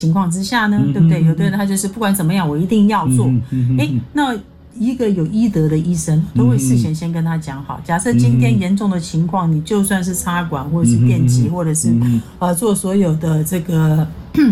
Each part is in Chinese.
情况之下呢，对不对？有的人他就是不管怎么样，我一定要做。那一个有医德的医生都会事前先跟他讲好，假设今天严重的情况，你就算是插管或者是电击，或者是做所有的这个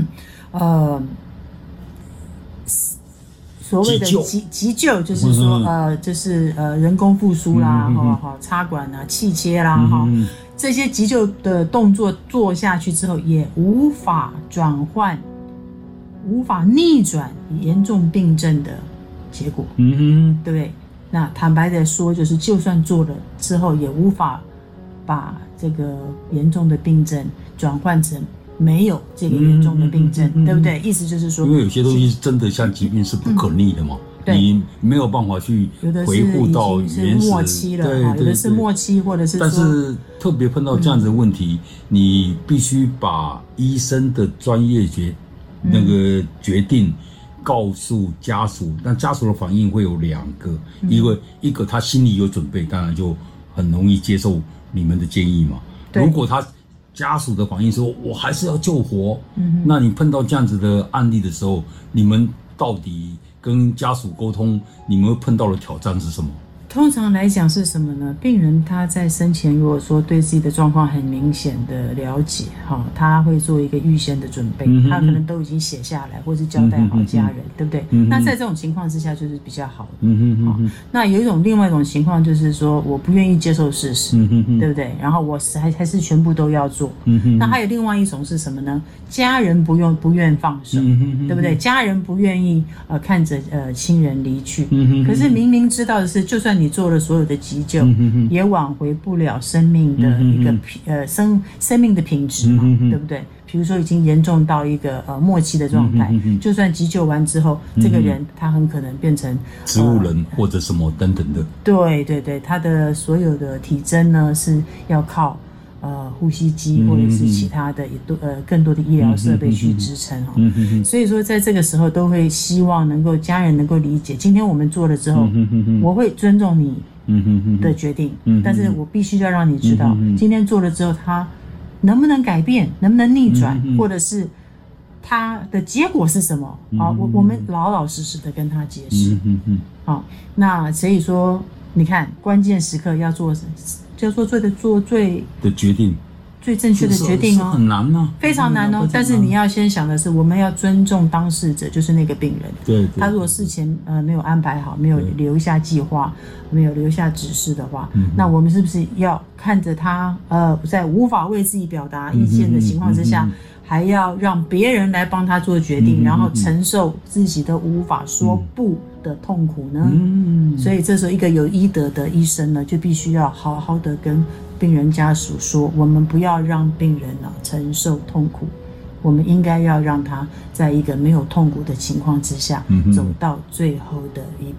所谓的急救，就是说就是人工复苏啦，插管啊、气切啦，这些急救的动作做下去之后，也无法转换、无法逆转严重病症的结果，对不对？那坦白的说，就是就算做了之后，也无法把这个严重的病症转换成没有这个严重的病症，对不对？意思就是说， 因为有些东西真的像疾病是不可逆的嘛，你没有办法去回复到原始， 末期了，有的是末期，或者是说， 但是特别碰到这样子的问题，你必须把医生的专业那个决定告诉家属，但家属的反应会有两个，一个他心里有准备，当然就很容易接受你们的建议嘛。如果他家属的反应说我还是要救活，那你碰到这样子的案例的时候，你们到底跟家属沟通，你们会碰到的挑战是什么？ 通常来讲是什么呢？病人他在生前如果说对自己的状况很明显的了解，他会做一个预先的准备，他可能都已经写下来，或是交代好家人，对不对？那在这种情况之下就是比较好的。那有另外一种情况就是说我不愿意接受事实，对不对？然后我还是全部都要做。那还有另外一种是什么呢？家人不愿放手，对不对？家人不愿意看着亲人离去，可是明明知道的是，就算你做了所有的急救，也挽回不了生命的一个生命的品质嘛，对不对？比如说已经严重到一个末期的状态，就算急救完之后，这个人他很可能变成植物人或者什么等等的。 对对对，他的所有的体征呢是要靠呼吸机或者是其他的更多的医疗设备去支撑所以说在这个时候都会希望家人能够理解，今天我们做了之后，我会尊重你的决定，但是我必须要让你知道，今天做了之后他能不能改变，能不能逆转，或者是他的结果是什么我们老老实实的跟他解释。那所以说你看关键时刻要做最的决定， 最正确的决定很难啊， 非常难但是你要先想的是，我们要尊重当事者，就是那个病人。 对， 他如果事前没有安排好，没有留下计划，没有留下指示的话，那我们是不是要看着他在无法为自己表达意见的情况之下，还要让别人来帮他做决定，然后承受自己的无法说不的痛苦呢？所以这时候一个有医德的医生呢，就必须要好好的跟病人家属说，我们不要让病人承受痛苦，我们应该要让他在一个没有痛苦的情况之下走到最后的一步。